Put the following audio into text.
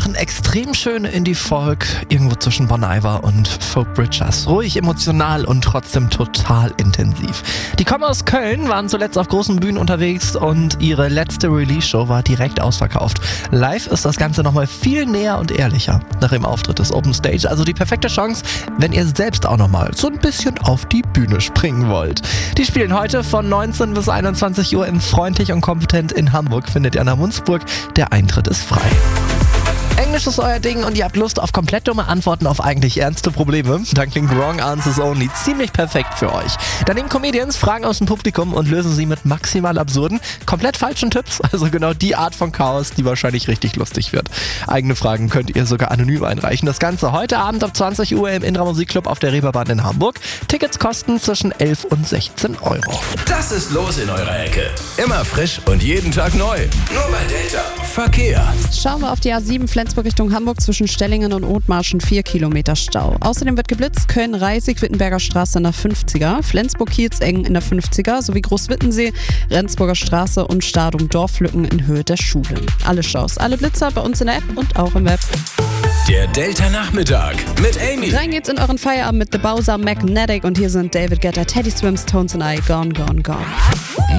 machen extrem schöne Indie-Folk, irgendwo zwischen Bon Iver und Folk Bridgers. Ruhig, emotional und trotzdem total intensiv. Die kommen aus Köln, waren zuletzt auf großen Bühnen unterwegs und ihre letzte Release-Show war direkt ausverkauft. Live ist das Ganze nochmal viel näher und ehrlicher nach dem Auftritt des Open Stage. Also die perfekte Chance, wenn ihr selbst auch nochmal so ein bisschen auf die Bühne springen wollt. Die spielen heute von 19 bis 21 Uhr in Freundlich und Kompetent in Hamburg. Findet ihr an der Munzburg. Der Eintritt ist frei. Englisch ist euer Ding und ihr habt Lust auf komplett dumme Antworten auf eigentlich ernste Probleme? Dann klingt Wrong Answers Only ziemlich perfekt für euch. Da nehmen Comedians Fragen aus dem Publikum und lösen sie mit maximal absurden, komplett falschen Tipps. Also genau die Art von Chaos, die wahrscheinlich richtig lustig wird. Eigene Fragen könnt ihr sogar anonym einreichen. Das Ganze heute Abend ab 20 Uhr im Indra Musikclub auf der Reeperbahn in Hamburg. Tickets kosten zwischen 11 und 16 Euro. Das ist los in eurer Ecke. Immer frisch und jeden Tag neu. Nur bei Delta. Verkehr. Schauen wir auf die A7 Flensburg Richtung Hamburg zwischen Stellingen und Othmarschen 4 Kilometer Stau. Außerdem wird geblitzt Köln-Reisig, Wittenberger Straße in der 50er, Flensburg-Kielzeng in der 50er sowie Großwittensee, Rendsburger Straße und Stadum-Dorflücken in Höhe der Schule. Alle Staus, alle Blitzer bei uns in der App und auch im Web. Der Delta Nachmittag mit Amy. Rein geht's in euren Feierabend mit The Bowser Magnetic und hier sind David Guetta, Teddy Swims, Tones and I, Gone, Gone, Gone.